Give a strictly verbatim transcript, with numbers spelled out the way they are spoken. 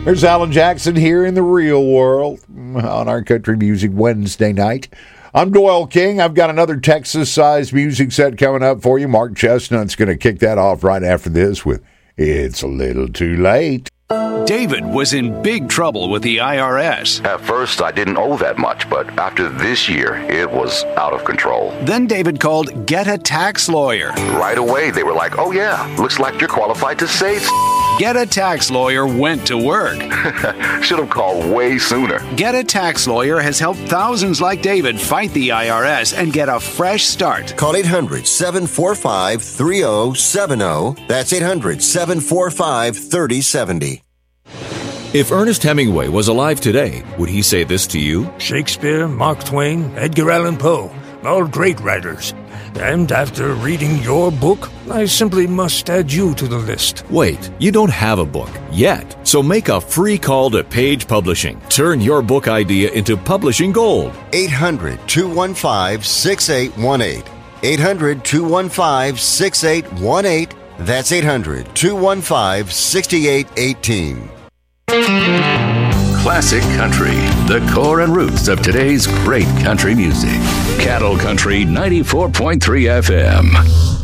There's Alan Jackson here in the real world on our Country Music Wednesday night. I'm Doyle King. I've got another Texas-sized music set coming up for you. Mark Chestnut's going to kick that off right after this with It's a Little Too Late. David was in big trouble with the I R S. At first, I didn't owe that much, but after this year, it was out of control. Then David called Get a Tax Lawyer. Right away, they were like, oh yeah, looks like you're qualified to save. Get a Tax Lawyer went to work. Should have called way sooner. Get a Tax Lawyer has helped thousands like David fight the I R S and get a fresh start. Call eight hundred, seven four five, three oh seven oh. That's eight hundred, seven four five, three oh seven oh. If Ernest Hemingway was alive today, would he say this to you? Shakespeare, Mark Twain, Edgar Allan Poe, all great writers. And after reading your book, I simply must add you to the list. Wait, you don't have a book yet. So make a free call to Page Publishing. Turn your book idea into publishing gold. eight hundred, two one five, six eight one eight. eight hundred, two one five, six eight one eight. That's eight hundred, two one five, six eight one eight. Classic Country, the core and roots of today's great country music. Cattle Country ninety-four point three F M.